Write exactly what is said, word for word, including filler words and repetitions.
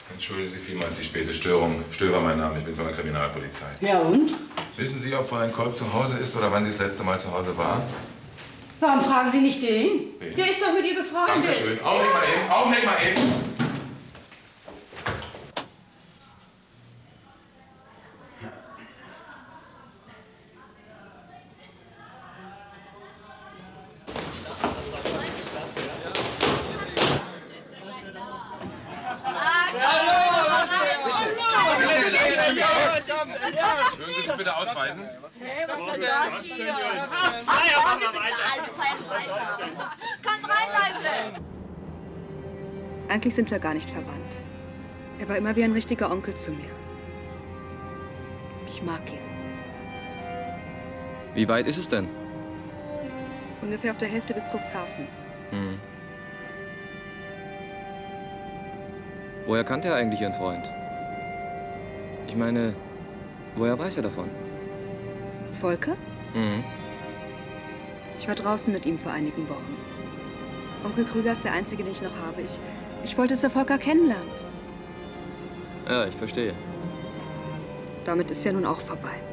Entschuldigen Sie vielmals die späte Störung. Stöver mein Name, ich bin von der Kriminalpolizei. Ja und? Wissen Sie, ob Fräulein Kolb zu Hause ist oder wann sie das letzte Mal zu Hause war? Warum fragen Sie nicht den? Wen? Der ist doch mit ihr befreundet. Dankeschön. Augenblick mal eben, Augenblick mal eben. Würden Sie sich bitte ausweisen? Hey, was soll das hier? Ah ja, wir sind alte Feierschweizer. Kann reinleiten. Eigentlich sind wir gar nicht verwandt. Er war immer wie ein richtiger Onkel zu mir. Ich mag ihn. Wie weit ist es denn? Ungefähr auf der Hälfte bis Cuxhaven. Hm. Woher kannte er eigentlich Ihren Freund? Ich meine, woher weiß er davon? Volker? Mhm. Ich war draußen mit ihm vor einigen Wochen. Onkel Krüger ist der einzige, den ich noch habe. Ich, ich wollte, dass er Volker kennenlernt. Ja, ich verstehe. Damit ist ja nun auch vorbei.